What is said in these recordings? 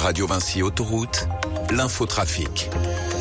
Radio Vinci Autoroute, l'infotrafic.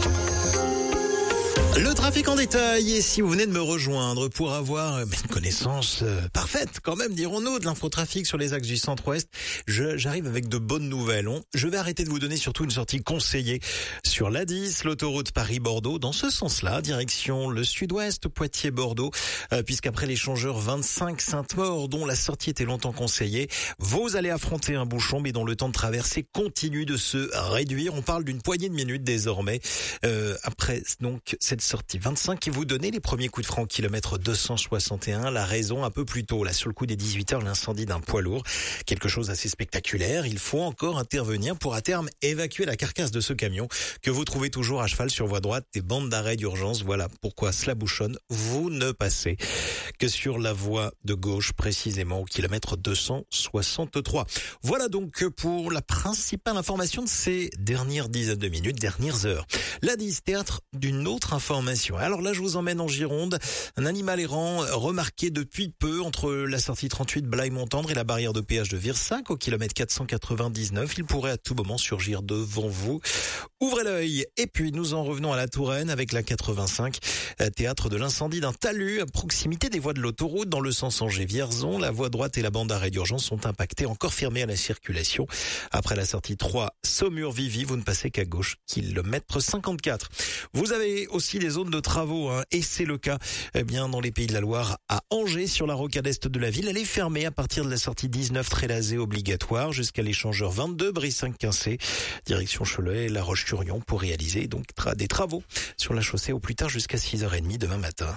Le trafic en détail, et si vous venez de me rejoindre pour avoir une connaissance parfaite, quand même, dirons-nous, de l'infotrafic sur les axes du centre-ouest, j'arrive avec de bonnes nouvelles. Je vais arrêter de vous donner surtout une sortie conseillée sur l'A10, l'autoroute Paris-Bordeaux, dans ce sens-là, direction le sud-ouest, Poitiers-Bordeaux, puisqu'après l'échangeur 25 Sainte-Maure, dont la sortie était longtemps conseillée, vous allez affronter un bouchon, mais dont le temps de traversée continue de se réduire. On parle d'une poignée de minutes désormais, après donc cette sortie 25 qui vous donnait les premiers coups de frein au kilomètre 261. La raison un peu plus tôt, là sur le coup des 18h, l'incendie d'un poids lourd. Quelque chose assez spectaculaire. Il faut encore intervenir pour à terme évacuer la carcasse de ce camion que vous trouvez toujours à cheval sur voie droite des bandes d'arrêt d'urgence. Voilà pourquoi cela bouchonne. Vous ne passez que sur la voie de gauche, précisément au kilomètre 263. Voilà donc pour la principale information de ces dernières dizaines de minutes, dernières heures. L'A10, théâtre d'une autre information. Alors là, je vous emmène en Gironde. Un animal errant remarqué depuis peu entre la sortie 38 Blaye-Montendre et la barrière de péage de Virsac au kilomètre 499. Il pourrait à tout moment surgir devant vous. Ouvrez l'œil. Et puis, nous en revenons à la Touraine avec la 85, théâtre de l'incendie d'un talus à proximité des voies de l'autoroute dans le sens Angers-Vierzon. La voie droite et la bande d'arrêt d'urgence sont impactées, encore fermées à la circulation. Après la sortie 3 Saumur-Vivy, vous ne passez qu'à gauche, kilomètre 54. Vous avez aussi des zones de travaux, et c'est le cas dans les Pays de la Loire à Angers sur la rocade est de la ville. Elle est fermée à partir de la sortie 19 Trélazé obligatoire jusqu'à l'échangeur 22 Brie-5-Quincé direction Cholet et La Roche-sur-Yon pour réaliser donc des travaux sur la chaussée au plus tard jusqu'à 6h30 demain matin.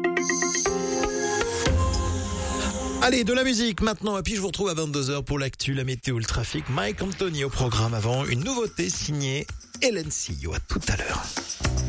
Allez, de la musique maintenant, et puis je vous retrouve à 22h pour l'actu, la météo, le trafic. Mike Anthony au programme avant une nouveauté signée Hélène Sillot. À tout à l'heure.